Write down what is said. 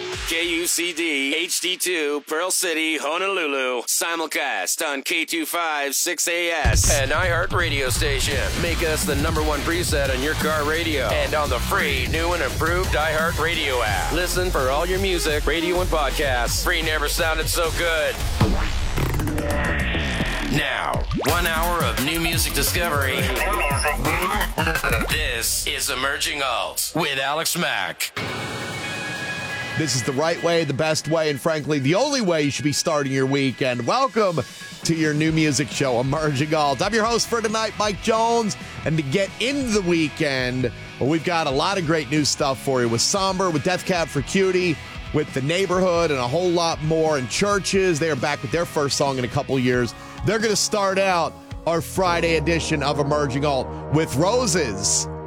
KUCD HD2 Pearl City, Honolulu. Simulcast on K25 6AS and iHeart Radio Station. Make us the #1 preset on your car radio and on the free new and improved iHeart Radio app. Listen for all your music, radio, and podcasts. Free never sounded so good. Now, 1 hour of new music discovery. This is Emerging Alt with Alex Mack. This is the right way, the best way, and frankly, the only way you should be starting your weekend. Welcome to your new music show, Emerging Alt. I'm your host for tonight, Mike Jones, and to get into the weekend, well, we've got a lot of great new stuff for you with Somber, with Death Cab for Cutie, with The Neighborhood, and a whole lot more. And Churches, they are back with their first song in a couple years. They're going to start out our Friday edition of Emerging Alt with Roses.